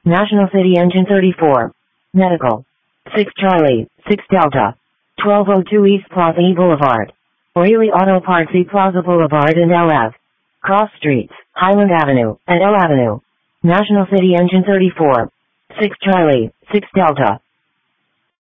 National City Engine 34. Medical. 6 Charlie, 6 Delta. 1202 East Plaza E Boulevard. O'Reilly Auto Parts E Plaza Boulevard and LF. Cross Streets, Highland Avenue, and L Avenue. National City Engine 34. 6 Charlie, 6 Delta.